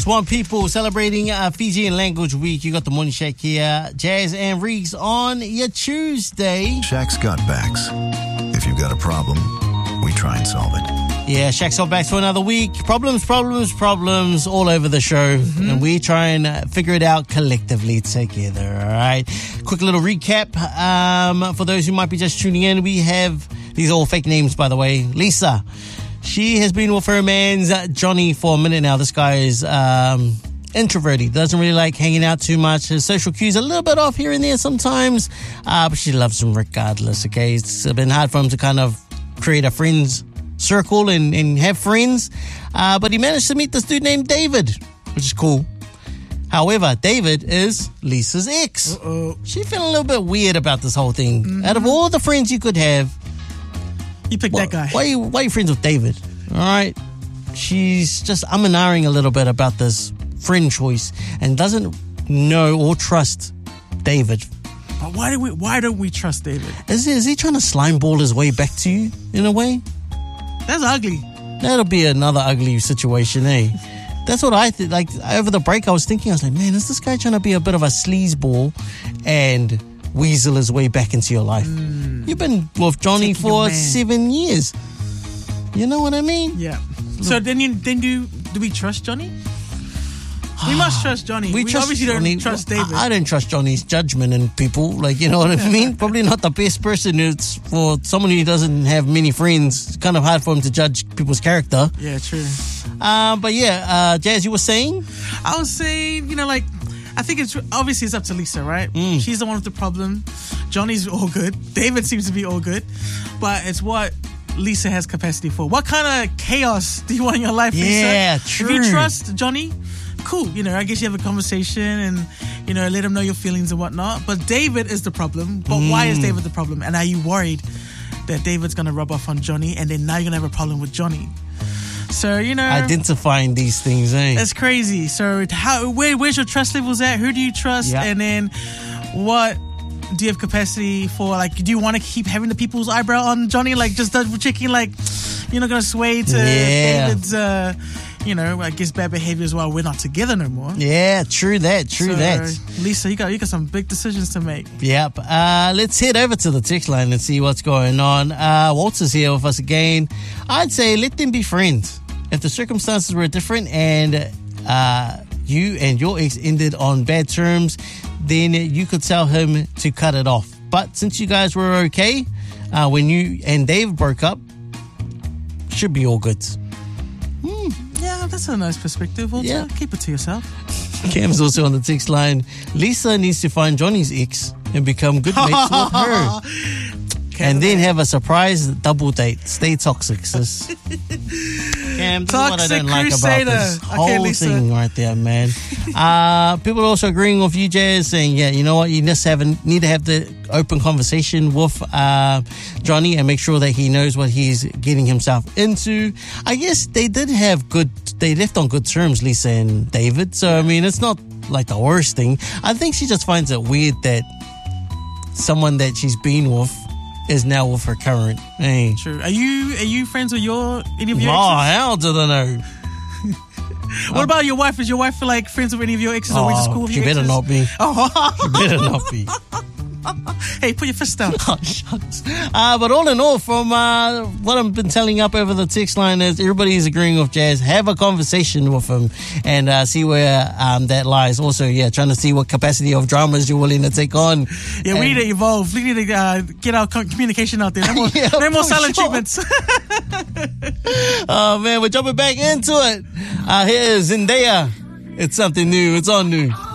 Swan people celebrating Fijian Language Week. You got the Morning Shack here. Jazz and Reeks on your Tuesday. Shack's got backs. If you've got a problem, we try and solve it. Yeah, Shack's got backs for another week. Problems all over the show. And we try and figure it out collectively together, all right? Quick little recap. For those who might be just tuning in, we have, these are all fake names, by the way, Lisa. She has been with her man's Johnny for a minute now. This guy is introverted. He doesn't really like hanging out too much. His social cues are a little bit off here and there sometimes, but she loves him regardless, okay? It's been hard for him to kind of create a friends circle and have friends, but he managed to meet this dude named David, which is cool. However, David is Lisa's ex. She feeling a little bit weird about this whole thing. Out of all the friends you could have, you picked that guy. Why are you friends with David? All right. She's just umming a little bit about this friend choice and doesn't know or trust David. But why don't we trust David? Is he trying to slime ball his way back to you in a way? That's ugly. That'll be another ugly situation, eh? That's what I think. Like, over the break, I was thinking, man, is this guy trying to be a bit of a sleazeball and weasel his way back into your life? You've been with Johnny for 7 years. You know what I mean? Yeah. So then do we trust Johnny? We must trust Johnny. We obviously don't trust David. I don't trust Johnny's judgment in people. Like, you know what I mean? Probably not the best person. It's for someone who doesn't have many friends. It's kind of hard for him to judge people's character. Yeah, true. But yeah, Jazz, you were saying? I was saying, I think it's up to Lisa, right? She's the one with the problem. Johnny's all good. David seems to be all good. But it's what Lisa has capacity for. What kind of chaos do you want in your life, Lisa? Yeah, true. If you trust Johnny, cool. I guess you have a conversation and, let him know your feelings and whatnot. But David is the problem. But why is David the problem? And are you worried that David's going to rub off on Johnny and then now you're going to have a problem with Johnny? So, identifying these things, eh? That's crazy. So, where's your trust levels at? Who do you trust? Yep. And then, what do you have capacity for? Like, do you want to keep having the people's eyebrow on Johnny? Like, just double checking, like, you're not going to sway to David's, I guess bad behavior as well. We're not together no more. Yeah, true that. Lisa, you got some big decisions to make. Yep. Let's head over to the text line and see what's going on. Walter's here with us again. I'd say let them be friends. If the circumstances were different and you and your ex ended on bad terms, then you could tell him to cut it off. But since you guys were okay, when you and Dave broke up, should be all good. Yeah, that's a nice perspective, Walter. Yeah. Keep it to yourself. Cam's also on the text line. Lisa needs to find Johnny's ex and become good mates with her. And then have a surprise double date. Stay toxic, sis. Cam, this is what I don't like about this whole thing right there, man. People are also agreeing with you, Jazz, saying, yeah, you know what, you just need to have the open conversation with Johnny and make sure that he knows what he's getting himself into. I guess they left on good terms, Lisa and David. So, I mean, it's not like the worst thing. I think she just finds it weird that someone that she's been with is now with her current. Hey. True. Are you friends with any of your exes? Oh, hell do they know? What about your wife? Is your wife friends with any of your exes? Or are we just cool with your exes? She better not be. She better not be. Hey, put your fist down. Oh, shucks. But all in all, from what I've been telling up over the text line is everybody is agreeing with Jazz. Have a conversation with him and see where that lies. Also, trying to see what capacity of dramas you're willing to take on. Yeah, we need to evolve. We need to get our communication out there. No more silent treatments. Oh, man, we're jumping back into it. Here's Zendaya. It's something new. It's on new.